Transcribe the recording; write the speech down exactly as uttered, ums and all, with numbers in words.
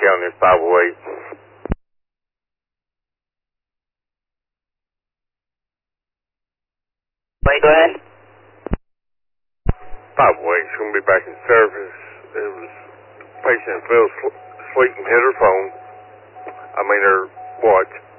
County, five oh eight. Wait, go ahead. five oh eight, she's going to be back in service. It was the patient fell asleep and hit her phone. I mean her watch.